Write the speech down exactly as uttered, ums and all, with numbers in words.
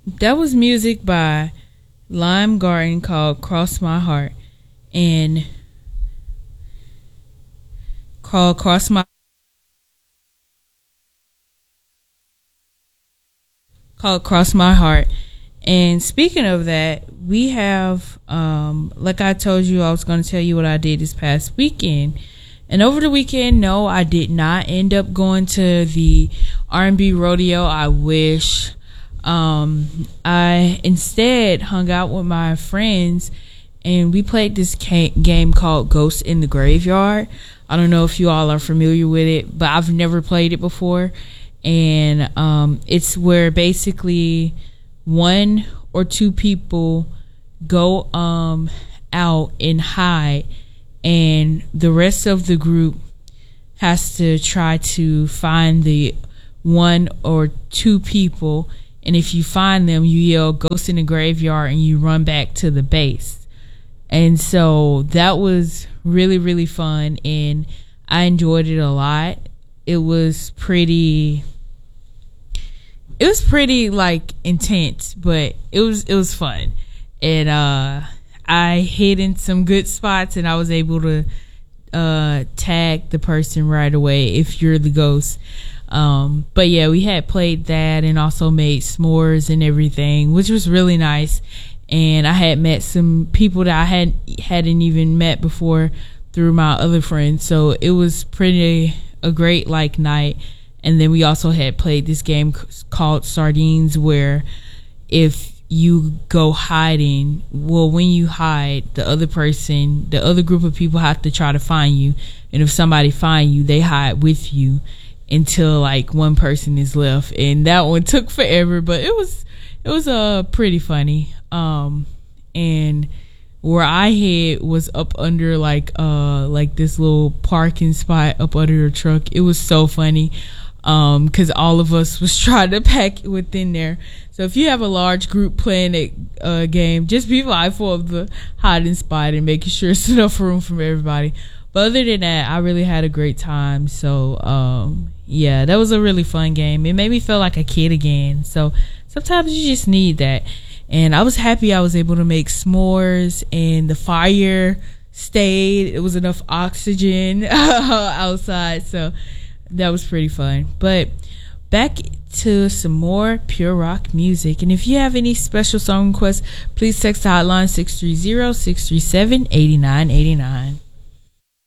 that was music by Lime Garden called Cross My Heart. And called Cross My called Cross My Heart. And speaking of that, we have um like I told you, I was going to tell you what I did this past weekend. And over the weekend, no, I did not end up going to the R and B rodeo. I wish. Um, I instead hung out with my friends and we played this ca- game called Ghost in the Graveyard. I don't know if you all are familiar with it, but I've never played it before. And um, it's where basically one or two people go um, out and hide, and the rest of the group has to try to find the one or two people. And if you find them, you yell "Ghost in the Graveyard" and you run back to the base. And so that was really, really fun, and I enjoyed it a lot. It was pretty it was pretty like intense, but it was it was fun. And uh I hid in some good spots, and I was able to uh tag the person right away if you're the ghost. Um but yeah, we had played that and also made s'mores and everything, which was really nice. And I had met some people that I had hadn't even met before through my other friends, so it was pretty a great like night. And then we also had played this game called Sardines, where if you go hiding, well, when you hide, the other person, the other group of people have to try to find you, and if somebody find you, they hide with you until like one person is left. And that one took forever, but it was it was uh pretty funny. Um and where I hid was up under like uh like this little parking spot up under the truck. It was so funny um because all of us was trying to pack within there. So if you have a large group playing a uh, game, just be mindful of the hiding spot and making sure it's enough room for everybody. But other than that, I really had a great time. So um yeah, that was a really fun game. It made me feel like a kid again. So sometimes you just need that. And I was happy I was able to make s'mores, and the fire stayed. It was enough oxygen outside, so that was pretty fun. But back to some more pure rock music. And if you have any special song requests, please text the hotline six three zero, six three seven, eight nine eight nine.